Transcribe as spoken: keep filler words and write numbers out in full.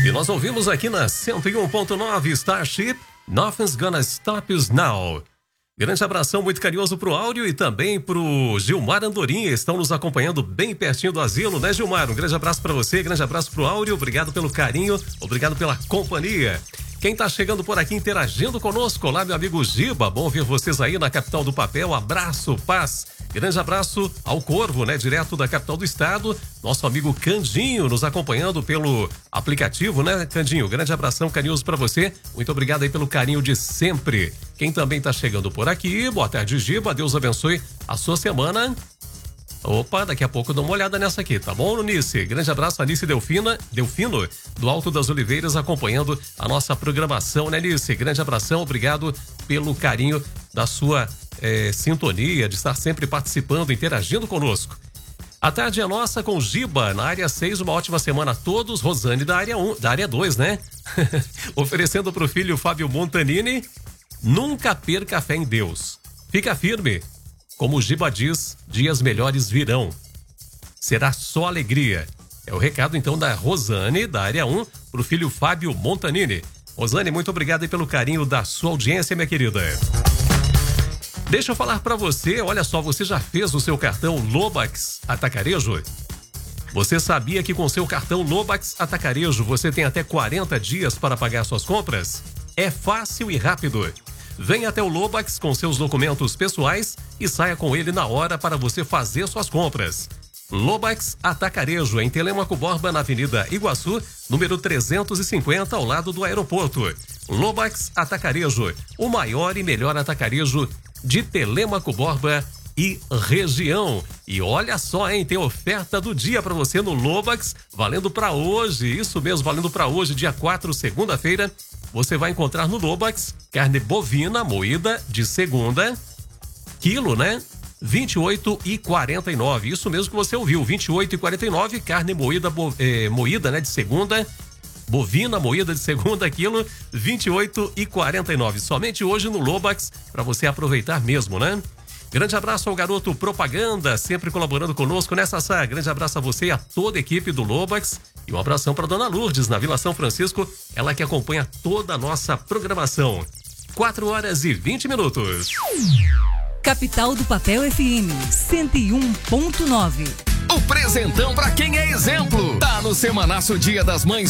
E nós ouvimos aqui na cento e um ponto nove Starship, Nothing's Gonna Stop Us Now. Grande abração muito carinhoso pro Áudio e também pro Gilmar Andorinha, estão nos acompanhando bem pertinho do asilo, né, Gilmar? Um grande abraço para você, grande abraço pro Áudio, obrigado pelo carinho, obrigado pela companhia. Quem tá chegando por aqui interagindo conosco, olá meu amigo Giba, bom ver vocês aí na capital do papel, abraço, paz. Grande abraço ao Corvo, né, direto da capital do estado, nosso amigo Candinho nos acompanhando pelo aplicativo, né, Candinho? Grande abração carinhoso para você, muito obrigado aí pelo carinho de sempre. Quem também tá chegando por aqui, boa tarde Giba, Deus abençoe a sua semana. Opa, daqui a pouco dá uma olhada nessa aqui, tá bom, Nice? Grande abraço, Alice Delfina, Delfino, do Alto das Oliveiras, acompanhando a nossa programação, né, Nice? Grande abração, obrigado pelo carinho da sua eh, sintonia, de estar sempre participando, interagindo conosco. A tarde é nossa com Giba, na área seis, uma ótima semana a todos, Rosane da área um, da área dois, né? Oferecendo pro filho Fábio Montanini, nunca perca fé em Deus. Fica firme. Como o Giba diz, dias melhores virão. Será só alegria. É o recado, então, da Rosane, da área um, pro filho Fábio Montanini. Rosane, muito obrigado aí pelo carinho da sua audiência, minha querida. Deixa eu falar pra você, olha só, você já fez o seu cartão Lobax Atacarejo? Você sabia que com seu cartão Lobax Atacarejo você tem até quarenta dias para pagar suas compras? É fácil e rápido. Venha até o Lobax com seus documentos pessoais e saia com ele na hora para você fazer suas compras. Lobax Atacarejo, em Telêmaco Borba, na Avenida Iguaçu, número trezentos e cinquenta, ao lado do aeroporto. Lobax Atacarejo, o maior e melhor atacarejo de Telêmaco Borba e região. E olha só, hein, tem oferta do dia para você no Lobax, valendo para hoje, isso mesmo, valendo para hoje, dia quatro, segunda-feira. Você vai encontrar no Lobax carne bovina moída de segunda, quilo, né? vinte e oito e quarenta e nove. Isso mesmo que você ouviu, vinte e oito e quarenta e nove, carne moída, bo, eh, moída, né, de segunda, bovina moída de segunda, quilo, vinte e oito e quarenta e nove. Somente hoje no Lobax, para você aproveitar mesmo, né? Grande abraço ao garoto Propaganda, sempre colaborando conosco nessa saga. Grande abraço a você e a toda a equipe do Lobax. E um abração para dona Lourdes, na Vila São Francisco, ela que acompanha toda a nossa programação. quatro horas e vinte minutos. Capital do Papel F M, cento e um ponto nove. O presentão pra quem é exemplo. Tá no Semanaço Dia das Mães